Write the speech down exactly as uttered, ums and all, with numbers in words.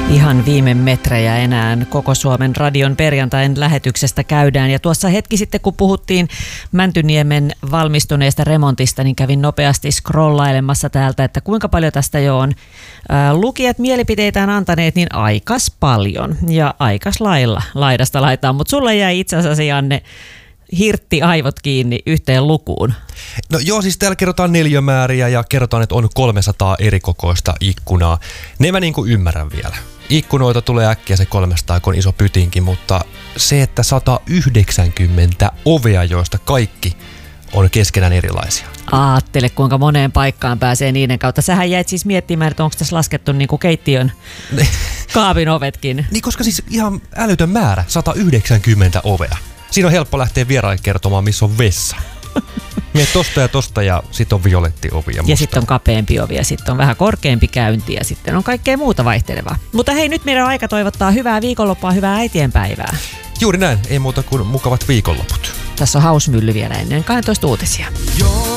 Ihan viime metrejä enää koko Suomen radion perjantain lähetyksestä käydään. Ja tuossa hetki sitten, kun puhuttiin Mäntyniemen valmistuneesta remontista, niin kävin nopeasti scrollailemassa täältä, että kuinka paljon tästä jo on ää, lukijat mielipiteitään antaneet, niin aikas paljon ja aikas lailla laidasta laitaan. Mutta sulla jäi itse asiassa, Janne, hirtti aivot kiinni yhteen lukuun. No joo, siis täällä kerrotaan neliömääriä ja kerrotaan, että on kolmesataa eri kokoista ikkunaa. Ne mä niinku ymmärrän vielä. Ikkunoita tulee äkkiä se kolmesataa, kun on iso pytinki, mutta se, että sata yhdeksänkymmentä ovea, joista kaikki on keskenään erilaisia. Aattele, kuinka moneen paikkaan pääsee niiden kautta. Sähän jäit siis miettimään, että onko tässä laskettu niinku keittiön kaapin ovetkin. Niin, koska siis ihan älytön määrä, sata yhdeksänkymmentä ovea. Siinä on helppo lähteä vieraille kertomaan, missä on vessa. Miet tosta ja tosta ja sitten on violetti ovi ja musta. Ja sitten on kapeampi ovi ja sitten on vähän korkeampi käynti ja sitten on kaikkea muuta vaihtelevaa. Mutta hei, nyt meidän on aika toivottaa hyvää viikonloppua, hyvää äitienpäivää. Juuri näin, ei muuta kuin mukavat viikonloput. Tässä on Hausmylly vielä ennen kaksitoista uutisia. Joo.